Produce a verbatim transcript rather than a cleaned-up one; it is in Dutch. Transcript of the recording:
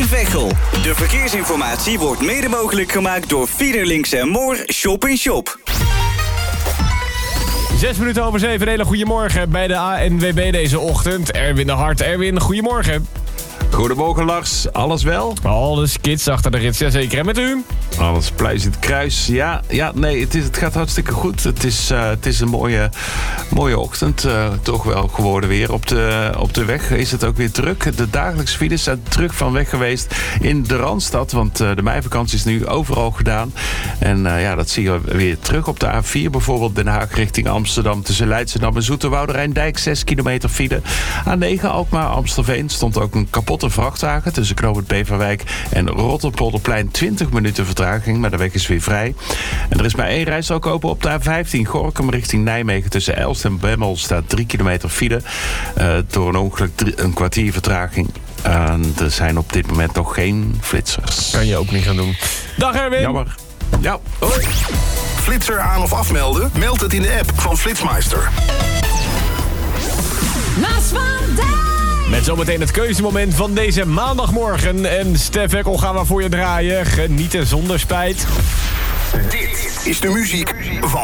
Veghel. De verkeersinformatie wordt mede mogelijk gemaakt door Fiederlinks en Moor Shop in Shop. Zes minuten over zeven, hele goedemorgen bij de A N W B deze ochtend. Erwin de Hart. Erwin, goedemorgen. Goedemorgen Lars, alles wel? Alles kids achter de rits, jazeker. En met u? Alles pleizend kruis. Ja, ja nee, het, is, het gaat hartstikke goed. Het is, uh, het is een mooie, mooie ochtend. Uh, toch wel geworden weer. Op de, op de weg is het ook weer druk. De dagelijkse files zijn terug van weg geweest in de Randstad. Want uh, de meivakantie is nu overal gedaan. En uh, ja, dat zie je weer terug op de A vier. Bijvoorbeeld Den Haag richting Amsterdam. Tussen Leidschendam en Zoeterwoude Rijndijk. zes kilometer file. A negen Alkmaar Amstelveen stond ook een kapotte vrachtwagen tussen knooppunt Beverwijk en Rotterpolderplein. twintig minuten vertraging, maar de weg is weer vrij. En er is maar één rijstrook open op de A vijftien. Gorinchem richting Nijmegen. Tussen Elst en Bemmel staat drie kilometer file. Uh, door een ongeluk drie, een kwartier vertraging. Uh, er zijn op dit moment nog geen flitsers. Kan je ook niet gaan doen. Dag Erwin. Jammer. Ja, hoi. Flitser aan of afmelden? Meld het in de app van Flitsmeister. Maas van Dijk. Met zometeen het keuzemoment van deze maandagmorgen. En Stef Ekkel gaan we voor je draaien. Genieten zonder spijt. Dit is de muziek van